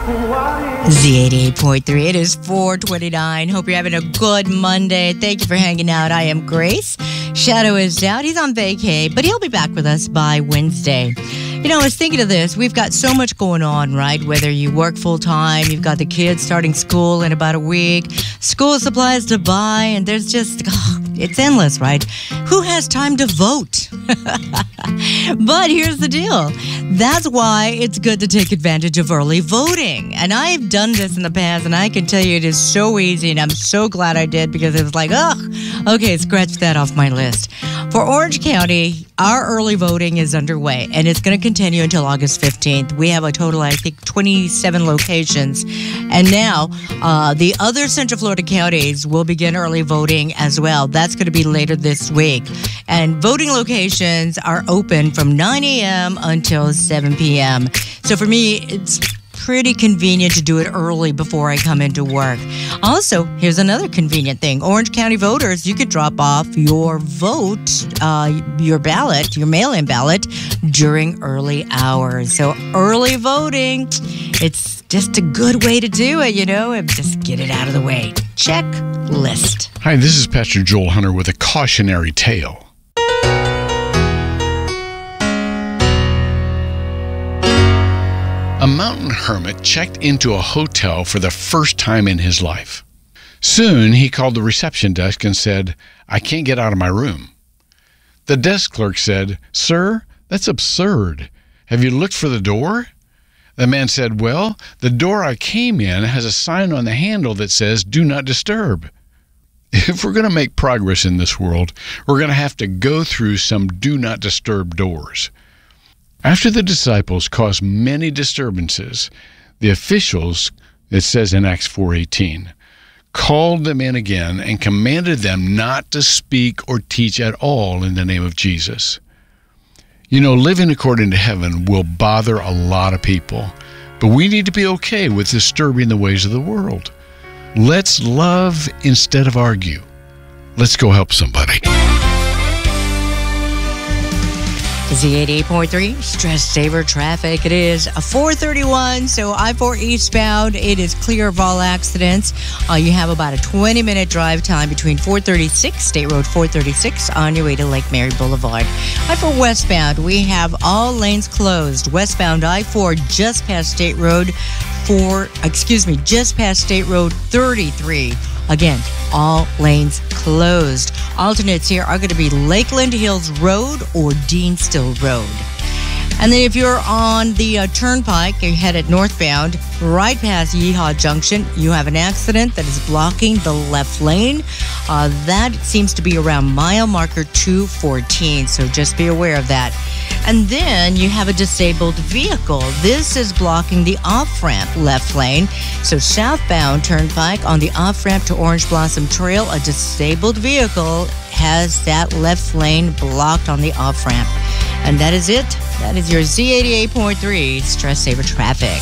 Z88.3. It is 4:29. Hope you're having a good Monday. Thank you for hanging out. I am Grace. Shadow is out. He's on vacay, but he'll be back with us by Wednesday. You know, I was thinking of this. We've got so much going on, right? Whether you work full-time, you've got the kids starting school in about a week, school supplies to buy, and there's just, it's endless, right? Who has time to vote? But here's the deal. That's why it's good to take advantage of early voting. And I've done this in the past, and I can tell you it is so easy, and I'm so glad I did because it was like, okay, scratch that off my list. For Orange County, our early voting is underway, and it's going to continue until August 15th. We have a total, I think, 27 locations. And now, the other Central Florida counties will begin early voting as well. That's going to be later this week. And voting locations are open from 9 a.m. until 7 p.m. So for me, it's pretty convenient to do it early before I come into work. Also, here's another convenient thing. Orange County voters, you could drop off your vote, your ballot, your mail-in ballot during early hours. So early voting, it's just a good way to do it, you know, and just get it out of the way. Checklist. Hi, this is Pastor Joel Hunter with a cautionary tale. A mountain hermit checked into a hotel for the first time in his life. Soon, he called the reception desk and said, "I can't get out of my room." The desk clerk said, "Sir, that's absurd. Have you looked for the door?" The man said, "Well, the door I came in has a sign on the handle that says, 'Do not disturb.'" If we're going to make progress in this world, we're going to have to go through some do not disturb doors. After the disciples caused many disturbances, the officials, it says in Acts 4:18, called them in again and commanded them not to speak or teach at all in the name of Jesus. You know, living according to heaven will bother a lot of people, but we need to be okay with disturbing the ways of the world. Let's love instead of argue. Let's go help somebody. Z88.3, Stress Saver Traffic. It is 4:31, so I-4 eastbound. It is clear of all accidents. You have about a 20-minute drive time between 436, State Road 436, on your way to Lake Mary Boulevard. I-4 westbound, we have all lanes closed. Westbound I-4 just past State Road just past State Road 33. Again, all lanes closed. Alternates here are going to be Lakeland Hills Road or Dean Still Road. And then if you're on the Turnpike, you're headed northbound, right past Yeehaw Junction, you have an accident that is blocking the left lane. That seems to be around mile marker 214, so just be aware of that. And then you have a disabled vehicle. This is blocking the off-ramp left lane. So southbound Turnpike on the off-ramp to Orange Blossom Trail, a disabled vehicle has that left lane blocked on the off-ramp. And that is it. That is your Z88.3 Stress Saver Traffic.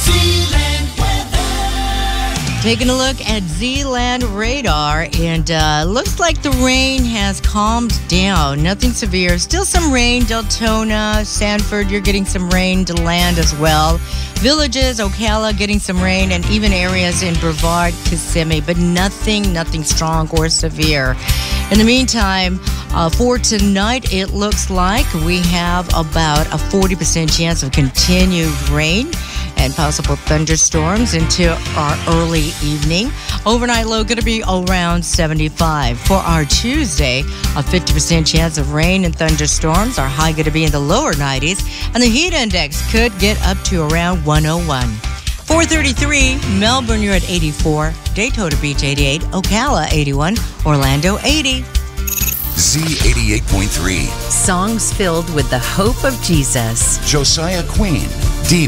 Taking a look at Z-Land radar, and looks like the rain has calmed down. Nothing severe. Still some rain. Deltona, Sanford, you're getting some rain to land as well. Villages, Ocala getting some rain, and even areas in Brevard, Kissimmee, but nothing strong or severe. In the meantime, for tonight, it looks like we have about a 40% chance of continued rain and possible thunderstorms into our early evening. Overnight low going to be around 75. For our Tuesday, a 50% chance of rain and thunderstorms. Our high going to be in the lower 90s, and the heat index could get up to around 101. 433, Melbourne, you're at 84. Daytona Beach, 88. Ocala, 81. Orlando, 80. Z88.3. Songs filled with the hope of Jesus. Josiah Queen.